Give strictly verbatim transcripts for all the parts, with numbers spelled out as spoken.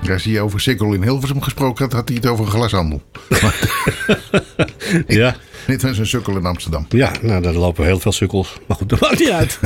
Als hij over Sikkel in Hilversum gesproken had, had hij het over een glashandel. Ja. Dit was een sukkel in Amsterdam. Ja, nou, daar lopen heel veel sukkels. Maar goed, dat maakt niet uit.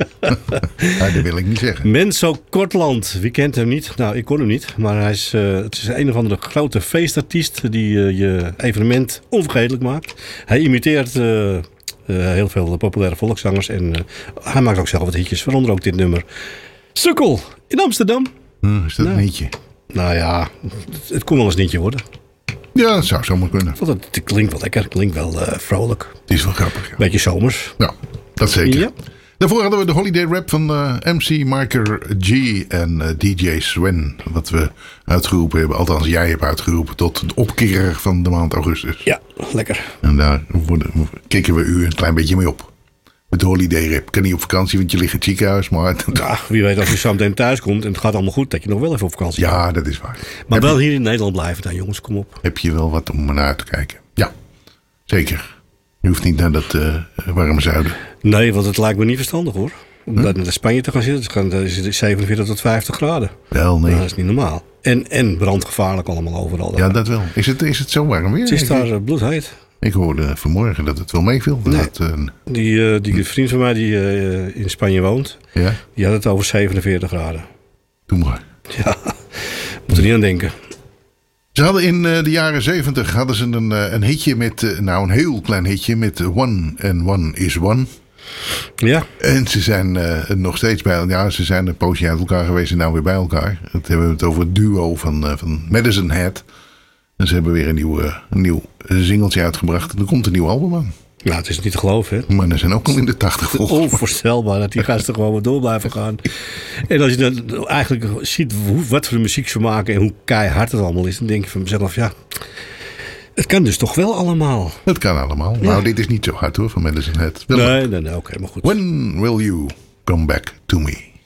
Ja, dat wil ik niet zeggen. Menzo Kortland, wie kent hem niet? Nou, ik kon hem niet. Maar hij is, uh, het is een of andere grote feestartiest die uh, je evenement onvergetelijk maakt. Hij imiteert uh, uh, heel veel populaire volkszangers. En uh, hij maakt ook zelf wat hitjes, waaronder ook dit nummer. Sukkel in Amsterdam. Hm, is dat nou, een nietje? Nou ja, het, het kon wel eens nietje worden. Ja, dat zou zomaar kunnen. Want het, het klinkt wel lekker, het klinkt wel uh, vrolijk. Het is wel grappig. Ja. Beetje zomers. Ja, dat zeker. Ja. Daarvoor hadden we de Holiday Rap van uh, M C Marker G en uh, D J Sven. Wat we uitgeroepen hebben, althans jij hebt uitgeroepen, tot de opkerer van de maand augustus. Ja, lekker. En daar worden, kikken we u een klein beetje mee op. Met de Holiday Rap. Ik kan niet op vakantie, want je ligt in het ziekenhuis. Maar ja, wie weet als je zo meteen thuis komt en het gaat allemaal goed, dat je nog wel even op vakantie ja, gaat. dat is waar. Maar heb wel je, hier in Nederland blijven dan, jongens, kom op. Heb je wel wat om naar uit te kijken? Ja, zeker. Je hoeft niet naar dat uh, warme zuiden. Nee, want het lijkt me niet verstandig hoor. Om huh? naar Spanje te gaan zitten, dan is het zevenenveertig tot vijftig graden. Wel, nee. Nou, dat is niet normaal. En, en brandgevaarlijk allemaal overal. Ja, dat wel. Is het, is het zo warm weer? Het is daar uh, bloedheet. Ik hoorde vanmorgen dat het wel meeviel. Nee. Dat, uh, die, uh, die vriend van mij die uh, in Spanje woont, ja? die had het over zevenenveertig graden. Doe maar. Ja, moet er niet aan denken. Ze hadden in uh, de jaren zeventig hadden ze een, uh, een hitje met, uh, nou een heel klein hitje met uh, One and One is One. Ja. En ze zijn uh, nog steeds bij elkaar. Ja, ze zijn een poosje uit elkaar geweest en nou weer bij elkaar. Dat hebben we het over het duo van, uh, van Madison Head. En ze hebben weer een nieuw, uh, een nieuw singeltje uitgebracht. En er komt een nieuw album aan. Nou, het is niet te geloven, hè? Maar er zijn ook al in de tachtig volgens. Onvoorstelbaar dat die gasten gewoon weer door blijven gaan. En als je dan eigenlijk ziet hoe, wat voor muziek ze maken en hoe keihard het allemaal is, dan denk je van mezelf, ja, het kan dus toch wel allemaal. Het kan allemaal. Ja. Nou, dit is niet zo hard hoor, van Madison Head. Nee, nee, nee, oké, okay, maar goed. When will you come back to me?